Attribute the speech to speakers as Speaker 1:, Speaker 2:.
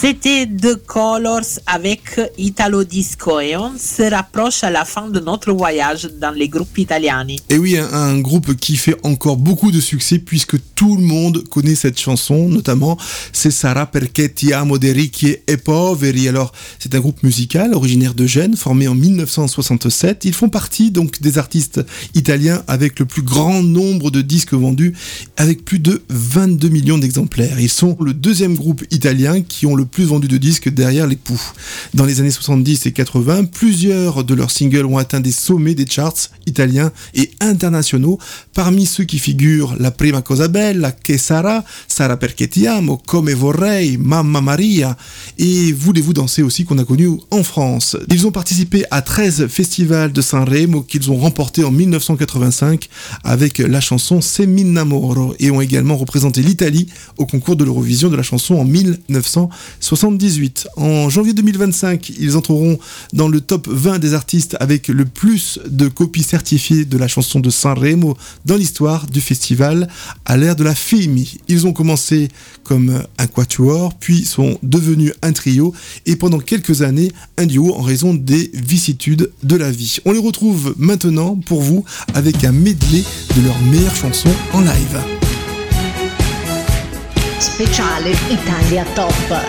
Speaker 1: C'était The Colors avec Italo Disco et on se rapproche à la fin de notre voyage dans les groupes italiens.
Speaker 2: Et oui, un groupe qui fait encore beaucoup de succès puisque tout le monde connaît cette chanson, notamment c'est Sarà perché ti amo dei ricchi e poveri. Alors c'est un groupe musical originaire de Gênes, formé en 1967. Ils font partie donc des artistes italiens avec le plus grand nombre de disques vendus, avec plus de 22 millions d'exemplaires. Ils sont le deuxième groupe italien qui ont le plus vendu de disques derrière les Pooh. Dans les années 70 et 80, plusieurs de leurs singles ont atteint des sommets des charts italiens et internationaux. Parmi ceux qui figurent La prima cosa bella, Che sarà, Sarà perché ti amo, Come vorrei, Mamma Maria et Voulez-vous danser aussi qu'on a connu en France. Ils ont participé à 13 festivals de Sanremo qu'ils ont remportés en 1985 avec la chanson Se mi innamoro et ont également représenté l'Italie au concours de l'Eurovision de la chanson en 1978. En janvier 2025, ils entreront dans le top 20 des artistes avec le plus de copies certifiées de la chanson de Sanremo dans l'histoire du festival à l'ère de la Femi. Ils ont commencé comme un quatuor, puis sont devenus un trio et pendant quelques années un duo en raison des vicissitudes de la vie. On les retrouve maintenant pour vous avec un medley de leurs meilleures chansons en live.
Speaker 3: Speciale Italia Top.